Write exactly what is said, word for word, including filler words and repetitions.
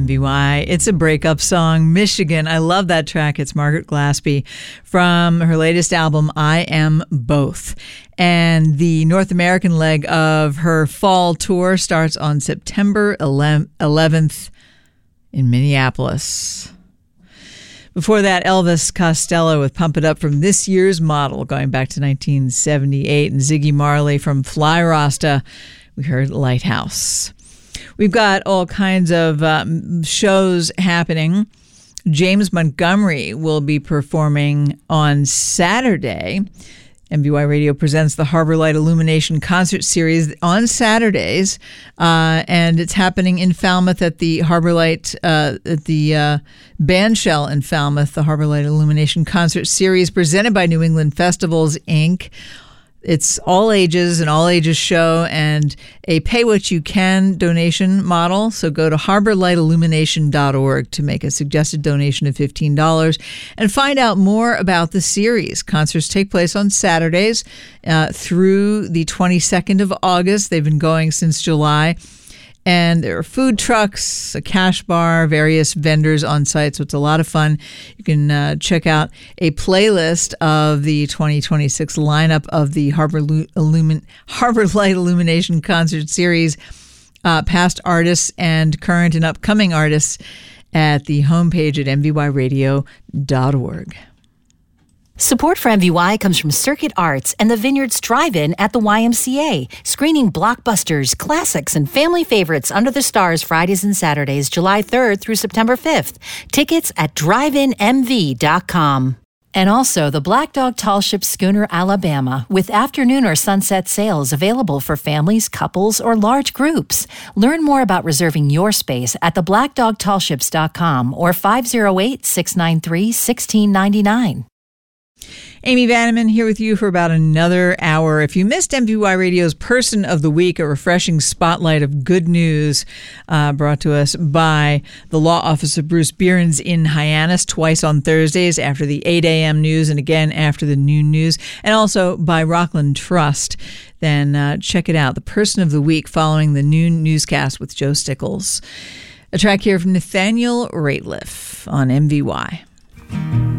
M V Y. It's a breakup song, Michigan. I love that track. It's Margaret Glaspie from her latest album, I Am Both. And the North American leg of her fall tour starts on September eleventh in Minneapolis. Before that, Elvis Costello with Pump It Up from this year's Model, going back to nineteen seventy-eight, and Ziggy Marley from Fly Rasta. We heard Lighthouse. We've got all kinds of um, shows happening. James Montgomery will be performing on Saturday. M V Y Radio presents the Harbor Light Illumination Concert Series on Saturdays, uh, and it's happening in Falmouth at the Harbor Light, uh, at the uh, Bandshell in Falmouth, the Harbor Light Illumination Concert Series presented by New England Festivals, Incorporated. It's all ages, an all ages show, and a pay what you can donation model. So go to harbor light illumination dot org to make a suggested donation of fifteen dollars and find out more about the series. Concerts take place on Saturdays uh, through the twenty-second of August. They've been going since July. And there are food trucks, a cash bar, various vendors on site, so it's a lot of fun. You can uh, check out a playlist of the twenty twenty-six lineup of the Harbor, Illumin- Harbor Light Illumination Concert Series, uh, past artists and current and upcoming artists at the homepage at m v y radio dot org. Support for M V Y comes from Circuit Arts and the Vineyards Drive-In at the Y M C A, screening blockbusters, classics, and family favorites under the stars Fridays and Saturdays, July third through September fifth. Tickets at drive in m v dot com. And also the Black Dog Tall Ship Schooner Alabama, with afternoon or sunset sails available for families, couples, or large groups. Learn more about reserving your space at the black dog tall ships dot com or five oh eight, six nine three, one six nine nine. Amy Vanneman here with you for about another hour. If you missed M V Y Radio's Person of the Week, a refreshing spotlight of good news uh, brought to us by the law office of Bruce Behrens in Hyannis, twice on Thursdays after the eight a.m. news and again after the noon news, and also by Rockland Trust, then uh, check it out. The Person of the Week following the noon newscast with Joe Stickles. A track here from Nathaniel Rateliff on M V Y.